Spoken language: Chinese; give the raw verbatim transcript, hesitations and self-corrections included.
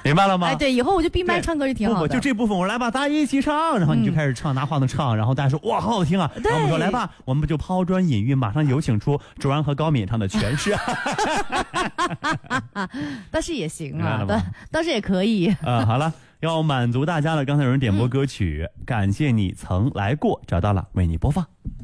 明白了吗？ 哎，对，以后我就闭麦唱歌就挺好的。 不不，就这部分我来吧，大家一起唱，然后你就开始唱，嗯、拿话筒唱，然后大家说哇，好好听啊。然后我们说来吧，我们就抛砖引玉，马上有请出卓然和高敏唱的诠释。 但是也行啊，但但是也可以。 呃，好了，要满足大家了。刚才有人点播歌曲，嗯、感谢你曾来过，找到了，为你播放。